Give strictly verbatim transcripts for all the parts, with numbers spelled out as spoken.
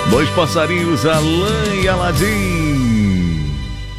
Dois passarinhos, Alain e Aladim.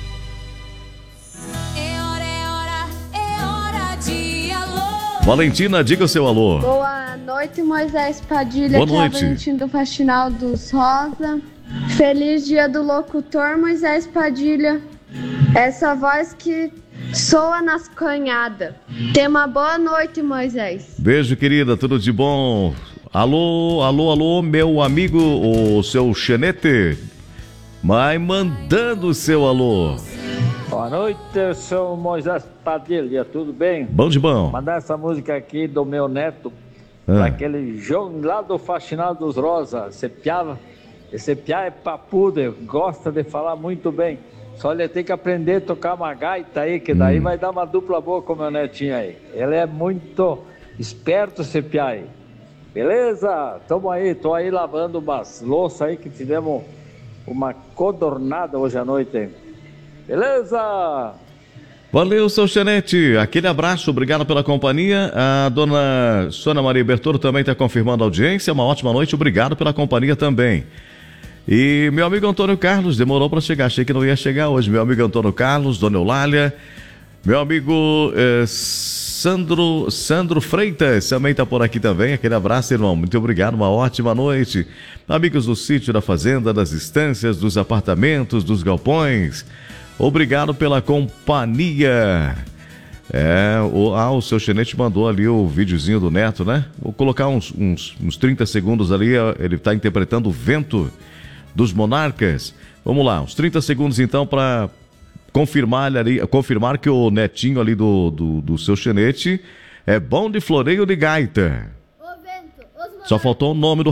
É hora, é hora, é hora de alô. Valentina, diga o seu alô. Boa noite, Moisés Padilha. Boa aqui noite. é a Valentina do Faxinal dos Rosa. Feliz dia do locutor, Moisés Padilha. Essa voz que soa nas canhadas. Tenha uma boa noite, Moisés. Beijo, querida, tudo de bom? Alô, alô, alô, meu amigo, o seu Xenete. Vai mandando o seu alô. Boa noite, eu sou Moisés Padilha, tudo bem? Bom de bom. Mandar essa música aqui do meu neto, Ah. para aquele jogo lá do Faxinal dos Rosa. Esse piá, esse piá é papudo, gosta de falar muito bem. Só ele tem que aprender a tocar uma gaita aí, que daí hum. vai dar uma dupla boa com o meu netinho aí. Ele é muito esperto, esse piá aí. Beleza? Tamo aí, tô aí lavando umas louças aí que tivemos uma codornada hoje à noite, hein? Beleza? Valeu, seu Xenete. Aquele abraço, obrigado pela companhia. A dona Sônia Maria Bertolo também está confirmando a audiência. Uma ótima noite, obrigado pela companhia também. E meu amigo Antônio Carlos demorou para chegar, achei que não ia chegar hoje. Meu amigo Antônio Carlos, dona Eulália, meu amigo eh, Sandro, Sandro Freitas também está por aqui também. Aquele abraço, irmão. Muito obrigado, uma ótima noite. Amigos do sítio, da fazenda, das estâncias, dos apartamentos, dos galpões. Obrigado pela companhia. É, o, ah, o seu Xenete mandou ali o videozinho do Neto, né? Vou colocar uns, uns, uns trinta segundos ali. Ele está interpretando o Vento dos Monarcas. Vamos lá, uns trinta segundos então para confirmar, ali, confirmar que o netinho ali do, do, do seu Xenete é bom de floreio de gaita. Só faltou o nome do